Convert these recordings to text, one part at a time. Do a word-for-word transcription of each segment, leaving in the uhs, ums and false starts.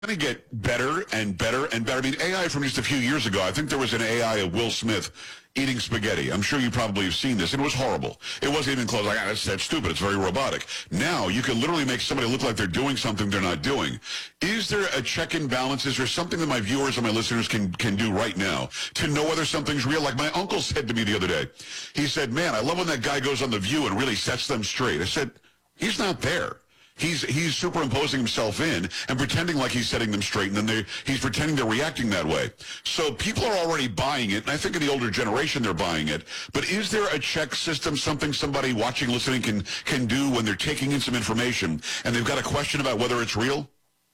going to get better and better and better. I mean, A I from just a few years ago, I think there was an A I of Will Smith eating spaghetti. I'm sure you probably have seen this. And it was horrible. It wasn't even close. Like, ah, that's, that's stupid. It's very robotic. Now, you can literally make somebody look like they're doing something they're not doing. Is there a check and balance? Is there something that my viewers and my listeners can, can do right now to know whether something's real? Like my uncle said to me the other day. He said, man, I love when that guy goes on The View and really sets them straight. I said, he's not there. He's he's superimposing himself in and pretending like he's setting them straight, and then they, he's pretending they're reacting that way. So people are already buying it, and I think in the older generation they're buying it. But is there a check system, something somebody watching, listening can, can do when they're taking in some information and they've got a question about whether it's real?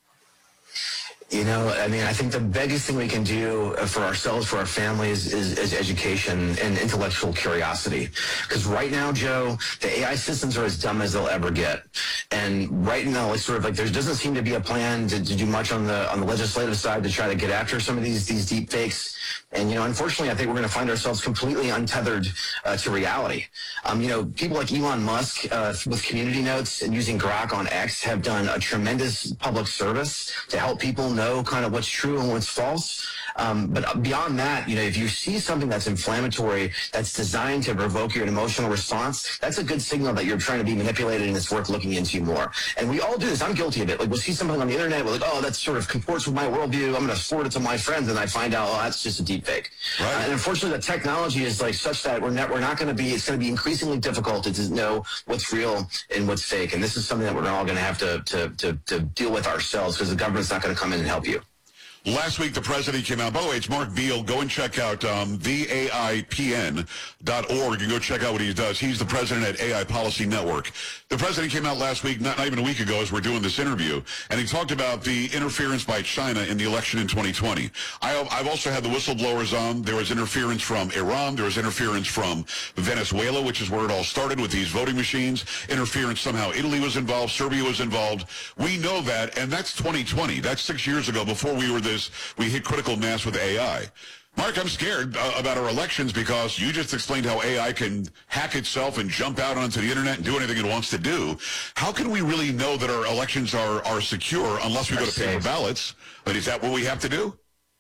You know, I mean, I think the biggest thing we can do for ourselves, for our families, is, is education and intellectual curiosity. Because right now, Joe, the A I systems are as dumb as they'll ever get. And right now, it's sort of like there doesn't seem to be a plan to, to do much on the on the legislative side to try to get after some of these these deep fakes. And, you know, unfortunately, I think we're going to find ourselves completely untethered uh, to reality. Um, you know, people like Elon Musk uh, with Community Notes and using Grok on X have done a tremendous public service to help people know kind of what's true and what's false. Um, but beyond that, you know, if you see something that's inflammatory, that's designed to provoke your emotional response, that's a good signal that you're trying to be manipulated and it's worth looking into more. And we all do this. I'm guilty of it. Like, we'll see something on the internet, we're like, oh, that sort of comports with my worldview. I'm going to forward it to my friends, and I find out, oh, that's just a deep fake. Right. Uh, and unfortunately, the technology is like such that we're not, we're not going to be, it's going to be increasingly difficult to, to know what's real and what's fake. And this is something that we're all going to have to, to, to, to deal with ourselves, because the government's not going to come in and help you. Last week, the president came out. By the way, it's Mark Beal. Go and check out um, the A I P N dot org and go check out what he does. He's the president at A I Policy Network. The president came out last week, not, not even a week ago, as we're doing this interview, and he talked about the interference by China in the election in twenty twenty. I, I've also had the whistleblowers on. There was interference from Iran. There was interference from Venezuela, which is where it all started with these voting machines. Interference somehow. Italy was involved. Serbia was involved. We know that, and that's twenty twenty. That's six years ago, before we were this. We hit critical mass with A I. Mark, I'm scared uh, about our elections, because you just explained how A I can hack itself and jump out onto the internet and do anything it wants to do. How can we really know that our elections are, are secure unless we go to paper ballots? But is that what we have to do?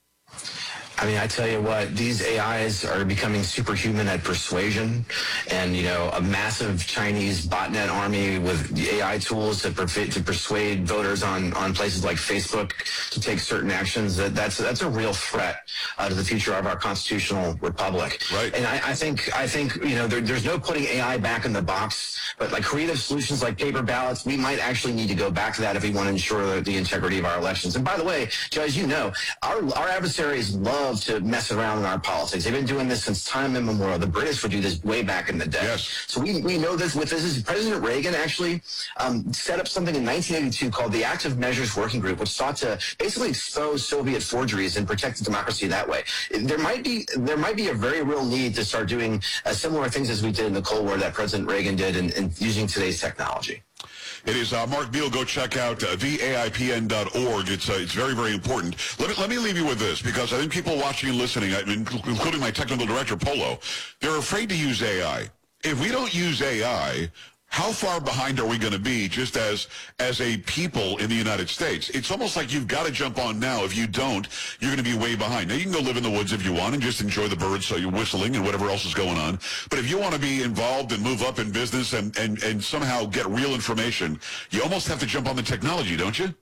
I mean, I tell you what, these A Is are becoming superhuman at persuasion, and, you know, a massive Chinese botnet army with A I tools to, perf- to persuade voters on, on places like Facebook to take certain actions. That, that's that's a real threat uh, to the future of our constitutional republic. Right. And I, I think, I think you know, there, there's no putting A I back in the box, but like creative solutions like paper ballots, we might actually need to go back to that if we want to ensure the integrity of our elections. And by the way, Joe, as you know, our, our adversaries love to mess around in our politics. They've been doing this since time immemorial. The British would do this way back in the day. Yes. So we, we know this with this. Is President Reagan actually um, set up something in nineteen eighty-two called the Active Measures Working Group, which sought to basically expose Soviet forgeries and protect democracy that way. There might be there might be a very real need to start doing uh, similar things as we did in the Cold War that President Reagan did, and, and using today's technology. It is uh, Mark Beal. Go check out uh, the A I P N dot org. It's uh, it's very, very important. Let me, let me leave you with this, because I think people watching and listening, I mean, including my technical director, Polo, they're afraid to use A I. If we don't use A I, how far behind are we going to be just as as a people in the United States? It's almost like you've got to jump on now. If you don't, you're going to be way behind. Now, you can go live in the woods if you want and just enjoy the birds, so you're whistling and whatever else is going on. But if you want to be involved and move up in business and, and, and somehow get real information, you almost have to jump on the technology, don't you?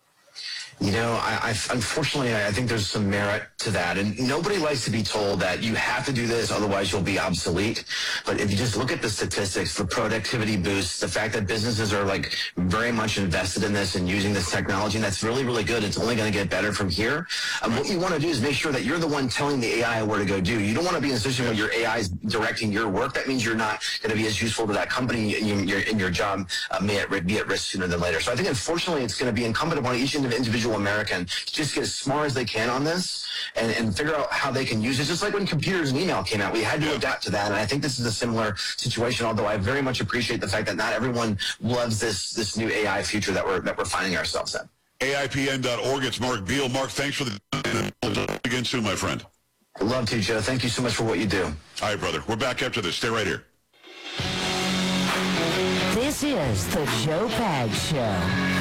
You know, I, I unfortunately, I think there's some merit to that. And nobody likes to be told that you have to do this, otherwise you'll be obsolete. But if you just look at the statistics, the productivity boosts, the fact that businesses are like very much invested in this and using this technology, and that's really, really good. It's only going to get better from here. Um, what you want to do is make sure that you're the one telling the A I where to go do. You don't want to be in a situation where your A I is directing your work. That means you're not going to be as useful to that company, and your, and your job uh, may at, be at risk sooner than later. So I think, unfortunately, it's going to be incumbent upon each individual American to just get as smart as they can on this and, and figure out how they can use it. Just like when computers and email came out, we had to yeah. adapt to that. And I think this is a similar situation, although I very much appreciate the fact that not everyone loves this this new A I future that we're that we're finding ourselves in. A I P N dot org. It's Mark Beal. Mark, thanks for the again soon, my friend. I'd love to, Joe. Thank you so much for what you do. All right, brother. We're back after this. Stay right here. This is the Joe Pags Show.